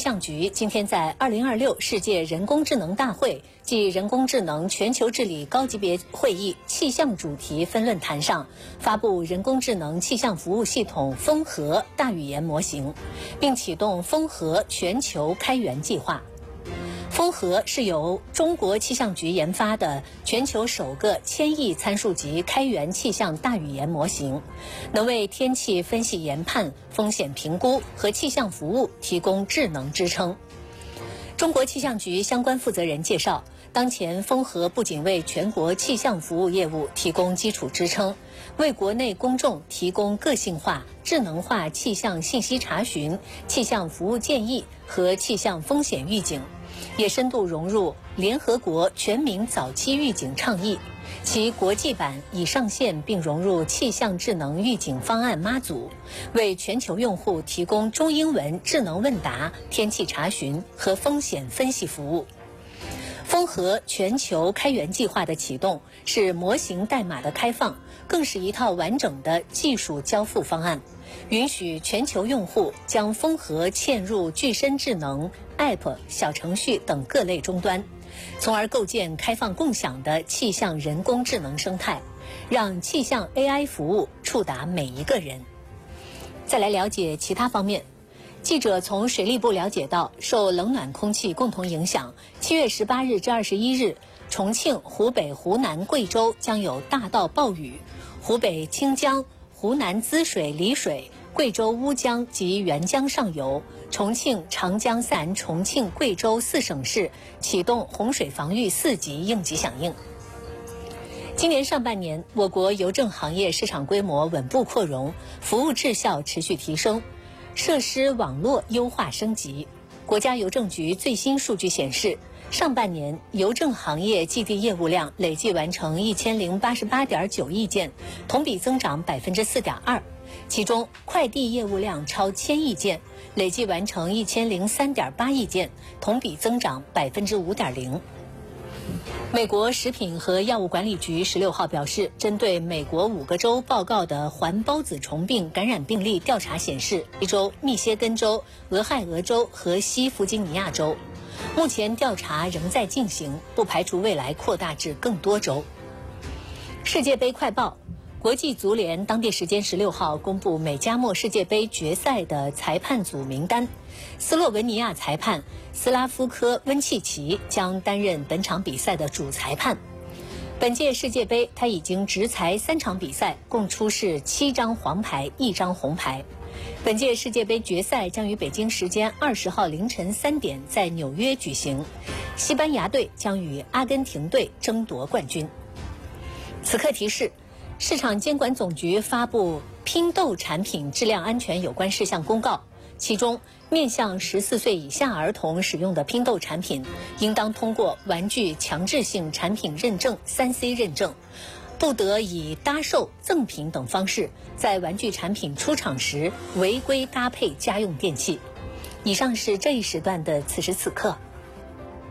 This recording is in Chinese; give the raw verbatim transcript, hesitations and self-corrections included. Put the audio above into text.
象局今天在二零二六世界人工智能大会暨人工智能全球治理高级别会议气象主题分论坛上发布人工智能气象服务系统风和大语言模型，并启动风和全球开源计划。风和是由中国气象局研发的全球首个千亿参数级开源气象大语言模型，能为天气分析研判、风险评估和气象服务提供智能支撑。中国气象局相关负责人介绍，当前风和不仅为全国气象服务业务提供基础支撑，为国内公众提供个性化、智能化气象信息查询、气象服务建议和气象风险预警，也深度融入联合国全民早期预警倡议，其国际版已上线并融入气象智能预警方案妈祖，为全球用户提供中英文智能问答、天气查询和风险分析服务。风和全球开源计划的启动是模型代码的开放，更是一套完整的技术交付方案，允许全球用户将风和嵌入具身智能、App、小程序等各类终端，从而构建开放共享的气象人工智能生态，让气象 A I 服务触达每一个人。再来了解其他方面。记者从水利部了解到，受冷暖空气共同影响，七月十八日至二十一日，重庆、湖北、湖南、贵州将有大到暴雨，湖北清江、湖南滋水、丽水、贵州乌江及沅江上游、重庆、长江南、重庆、贵州四省市启动洪水防御四级应急响应。今年上半年，我国邮政行业市场规模稳步扩容，服务质效持续提升，设施网络优化升级。国家邮政局最新数据显示，上半年邮政行业寄递业务量累计完成一千零八十八点九亿件，同比增长百分之四点二。其中，快递业务量超千亿件，累计完成一千零三点八亿件，同比增长百分之五点零。美国食品和药物管理局十六号表示，针对美国五个州报告的环孢子虫病感染病例调查显示，一州、密歇根州、俄亥俄州和西弗吉尼亚州。目前调查仍在进行，不排除未来扩大至更多州。世界杯快报。国际足联当地时间十六号公布美加墨世界杯决赛的裁判组名单，斯洛文尼亚裁判斯拉夫科温契奇将担任本场比赛的主裁判。本届世界杯他已经执裁三场比赛，共出示七张黄牌、一张红牌。本届世界杯决赛将于北京时间二十号凌晨三点在纽约举行，西班牙队将与阿根廷队争夺冠军。此刻提示，市场监管总局发布拼豆产品质量安全有关事项公告，其中面向十四岁以下儿童使用的拼豆产品，应当通过玩具强制性产品认证 三 C 认证，不得以搭售、赠品等方式在玩具产品出厂时违规搭配家用电器。以上是这一时段的此时此刻。